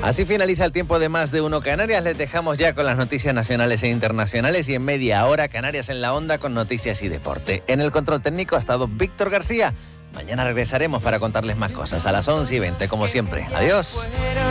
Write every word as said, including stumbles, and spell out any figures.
Así finaliza el tiempo de Más de Uno Canarias. Les dejamos ya con las noticias nacionales e internacionales y en media hora Canarias en la Onda con noticias y deporte. En el control técnico ha estado Víctor García. Mañana regresaremos para contarles más cosas a las once y veinte, como siempre. Adiós.